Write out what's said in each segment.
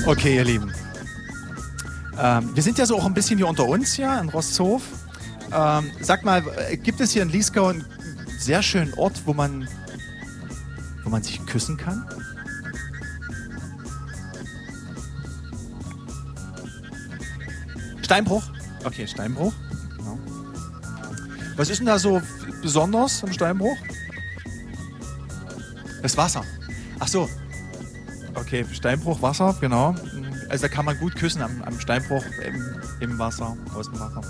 Okay, ihr Lieben. Wir sind ja so auch ein bisschen hier unter uns hier in Rosthof. Sag mal, gibt es hier in Liesgau einen sehr schönen Ort, wo man sich küssen kann? Steinbruch? Okay, Steinbruch. Genau. Was ist denn da so besonders am Steinbruch? Das Wasser. Ach so. Okay, Steinbruch, Wasser, genau. Also da kann man gut küssen am Steinbruch, im Wasser, aus dem Wasser.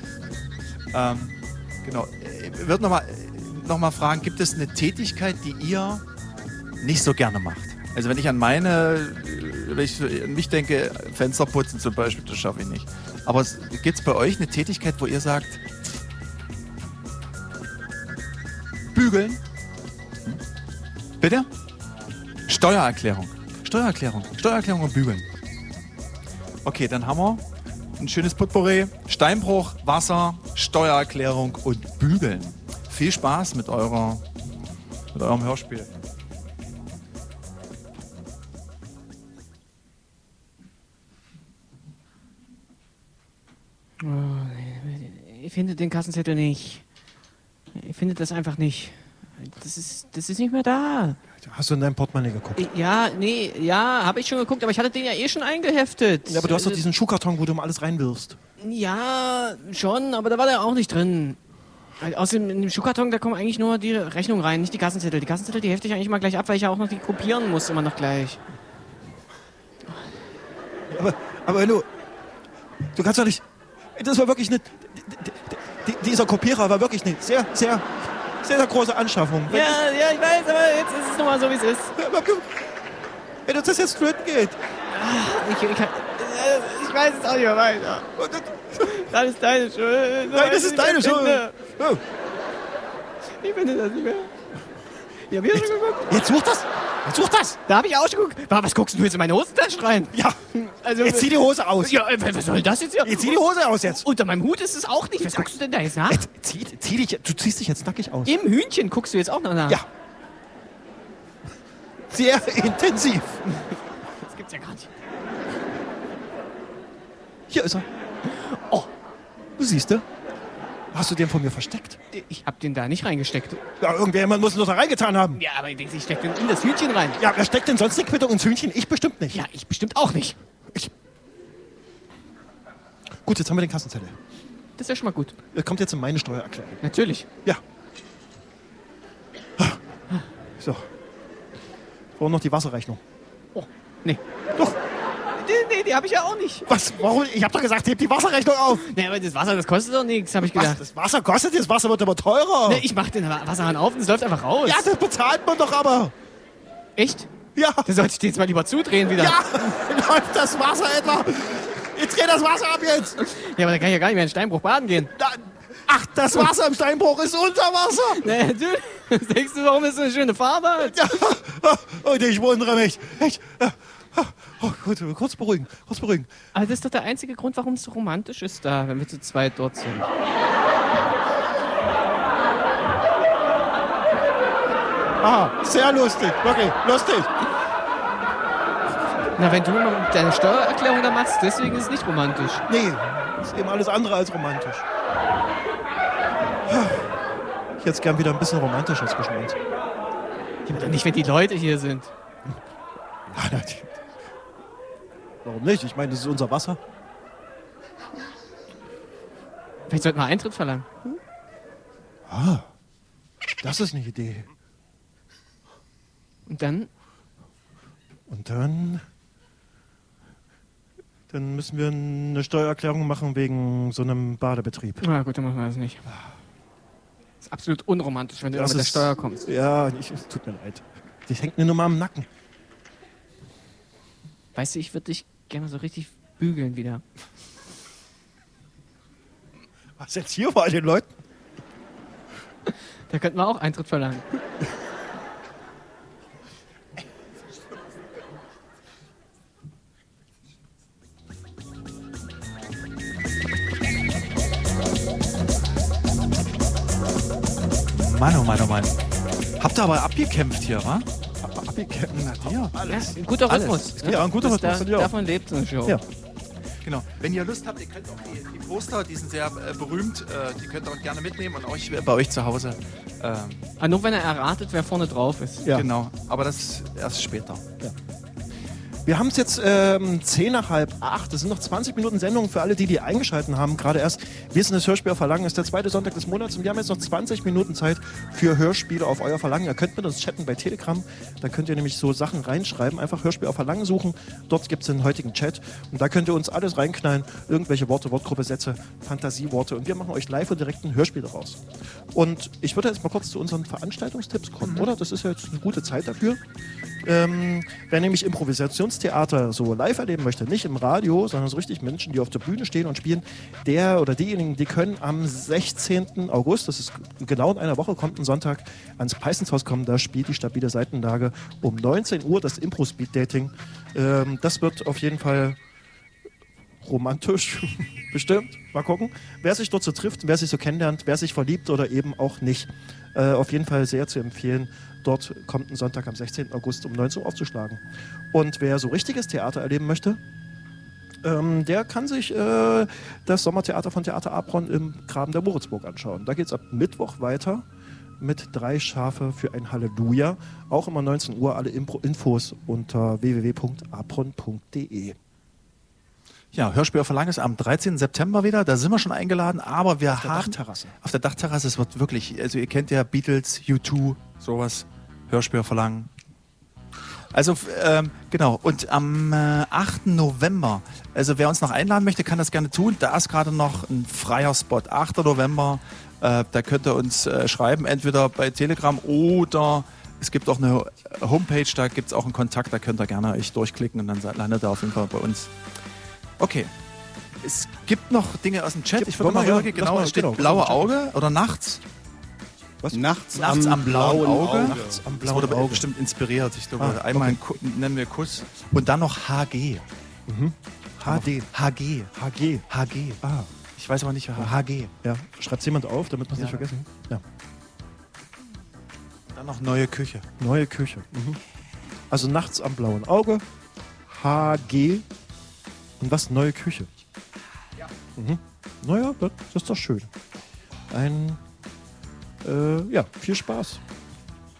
Genau. Ich würde noch mal fragen, gibt es eine Tätigkeit, die ihr nicht so gerne macht? Also wenn ich an mich denke, Fenster putzen zum Beispiel, das schaffe ich nicht. Aber gibt es bei euch eine Tätigkeit, wo ihr sagt, bügeln? Bitte? Steuererklärung und bügeln. Okay, dann haben wir ein schönes Potpourri. Steinbruch, Wasser, Steuererklärung und bügeln. Viel Spaß mit eurem Hörspiel. Ich finde den Kassenzettel nicht. Ich finde das einfach nicht. Das ist nicht mehr da. Hast du in deinem Portemonnaie geguckt? Ja, habe ich schon geguckt, aber ich hatte den ja schon eingeheftet. Ja, aber du hast doch diesen Schuhkarton, wo du mal alles reinwirfst. Ja, schon, aber da war der auch nicht drin. Außerdem in dem Schuhkarton, da kommen eigentlich nur die Rechnung rein, nicht die Kassenzettel. Die Kassenzettel, die hefte ich eigentlich mal gleich ab, weil ich ja auch noch die kopieren muss, immer noch gleich. Aber wenn du kannst doch nicht... Das war wirklich eine... Dieser Kopierer war wirklich eine sehr, sehr, sehr, sehr große Anschaffung. Ja, ich weiß, aber jetzt ist es nun mal so, wie es ist. Wenn uns das jetzt flöten geht. Ich weiß es auch nicht mehr weiter. Das ist deine Schuld. Nein, das ist deine Schuld. Oh. Ich finde das nicht mehr. Ich hab hier schon geguckt. Jetzt such das. Da habe ich auch schon geguckt. Was guckst du jetzt in meine Hosentasche rein? Ja, also, jetzt zieh die Hose aus. Ja, was soll das jetzt hier? Jetzt zieh die Hose aus jetzt. Unter meinem Hut ist es auch nicht. Was guckst du denn da jetzt nach? Du ziehst dich jetzt nackig aus. Im Hühnchen guckst du jetzt auch noch nach? Ja. Sehr intensiv. Das gibt's ja gar nicht. Hier ist er. Oh, du siehst du? Hast du den von mir versteckt? Ich hab den da nicht reingesteckt. Ja, irgendjemand muss ihn doch da reingetan haben. Ja, aber ich denke, ich steck den in das Hühnchen rein. Ja, wer steckt denn sonst die Quittung ins Hühnchen? Ich bestimmt nicht. Ja, ich bestimmt auch nicht. Gut, jetzt haben wir den Kassenzettel. Das ist ja schon mal gut. Er kommt jetzt in meine Steuererklärung. Natürlich. Ja. So. Wir brauchen noch die Wasserrechnung. Oh, nee. Doch. Nee, die habe ich ja auch nicht. Was? Warum? Ich habe doch gesagt, heb die Wasserrechnung auf. Nee, aber das Wasser, das kostet doch nichts, habe ich gedacht. Was? Das Wasser kostet? Das Wasser wird aber teurer. Nee, ich mach den Wasserhahn auf und es läuft einfach raus. Ja, das bezahlt man doch aber. Echt? Ja. Da sollte ich den jetzt mal lieber zudrehen wieder. Ja, läuft das Wasser etwa. Ich dreh das Wasser ab jetzt. Ja, aber dann kann ich ja gar nicht mehr in Steinbruch baden gehen. Ach, das Wasser im Steinbruch ist unter Wasser. Nee, natürlich. Denkst du, warum es so eine schöne Farbe hat? Ja. Und ich wundere mich. Gut, kurz beruhigen. Aber das ist doch der einzige Grund, warum es so romantisch ist da, wenn wir zu zweit dort sind. Aha, sehr lustig. Wirklich, lustig. Na, wenn du deine Steuererklärung da machst, deswegen ist es nicht romantisch. Nee, ist eben alles andere als romantisch. Ich hätte es gern wieder ein bisschen romantischer zwischen uns. Ja, aber doch nicht, wenn die Leute hier sind. Ja, natürlich. Warum nicht? Ich meine, das ist unser Wasser. Vielleicht sollten wir Eintritt verlangen. Ah, das ist eine Idee. Und dann? Und dann müssen wir eine Steuererklärung machen wegen so einem Badebetrieb. Na gut, dann machen wir das nicht. Das ist absolut unromantisch, wenn du mit der Steuer kommst. Ja, es tut mir leid. Das hängt mir nur mal am Nacken. Weißt du, ich würde dich gerne so richtig bügeln wieder. Was jetzt hier bei den Leuten? Da könnten wir auch Eintritt verlangen. Mann, oh Mann, oh Mann. Habt ihr aber abgekämpft hier, wa? Copycat. Ja. Ja, ein guter Alles. Rhythmus. Ja, ein guter Rhythmus, finde ich auch. Davon lebt so eine Show. Ja. Genau. Wenn ihr Lust habt, ihr könnt auch die Poster, die sind sehr berühmt, die könnt ihr auch gerne mitnehmen und euch bei euch zu Hause. Nur wenn er erratet, wer vorne drauf ist. Ja. Genau. Aber das erst später. Wir haben es jetzt 7:50. Das sind noch 20 Minuten Sendung für alle, die eingeschaltet haben. Gerade erst. Wir sind das Hörspiel auf Verlangen. Das ist der zweite Sonntag des Monats und wir haben jetzt noch 20 Minuten Zeit für Hörspiele auf euer Verlangen. Ihr könnt mit uns chatten bei Telegram. Da könnt ihr nämlich so Sachen reinschreiben. Einfach Hörspiel auf Verlangen suchen. Dort gibt es den heutigen Chat. Und da könnt ihr uns alles reinknallen. Irgendwelche Worte, Wortgruppe, Sätze, Fantasieworte. Und wir machen euch live und direkt ein Hörspiel daraus. Und ich würde jetzt mal kurz zu unseren Veranstaltungstipps kommen, oder? Das ist ja jetzt eine gute Zeit dafür. Wer nämlich Improvisationstheater so live erleben möchte, nicht im Radio, sondern so richtig Menschen, die auf der Bühne stehen und spielen, der oder diejenigen, die können am 16. August, das ist genau in einer Woche, kommt ein Sonntag, ans Peissenshaus kommen, da spielt die stabile Seitenlage um 19 Uhr, das Impro-Speed-Dating. Das wird auf jeden Fall romantisch, bestimmt. Mal gucken, wer sich dort so trifft, wer sich so kennenlernt, wer sich verliebt oder eben auch nicht. Auf jeden Fall sehr zu empfehlen. Dort kommt ein Sonntag am 16. August um 19 Uhr aufzuschlagen. Und wer so richtiges Theater erleben möchte, der kann sich das Sommertheater von Theater Apron im Graben der Moritzburg anschauen. Da geht es ab Mittwoch weiter mit 3 Schafe für ein Halleluja. Auch immer 19 Uhr, alle Infos unter www.apron.de. Ja, Hörspiel auf Verlangen ist am 13. September wieder. Da sind wir schon eingeladen, aber wir haben... Dachterrasse. Auf der Dachterrasse, es wird wirklich... Also ihr kennt ja Beatles, U2, sowas. Hörspiel auf Verlangen. Also, genau. Und am 8. November, also wer uns noch einladen möchte, kann das gerne tun. Da ist gerade noch ein freier Spot. 8. November, da könnt ihr uns schreiben, entweder bei Telegram oder... Es gibt auch eine Homepage, da gibt es auch einen Kontakt, da könnt ihr gerne euch durchklicken und dann landet ihr auf jeden Fall bei uns. Okay. Es gibt noch Dinge aus dem Chat. Ich würde mal rübergehen. Genau, es steht blaue Auge oder nachts. Was? Nachts am blauen Auge. Nachts am Das blauen wurde Auge. bestimmt inspiriert. Ich glaube, einmal nennen wir Kuss. Und dann noch HG. HD. HG. HG. HG. Ah, Ich weiß aber nicht, HG. ja. Schreibt jemand auf, damit wir es nicht vergessen. Ja. Dann noch neue Küche. Neue Küche. Also nachts am blauen Auge. HG. Und was? Neue Küche. Ja. Naja, das ist doch schön. Ja, viel Spaß.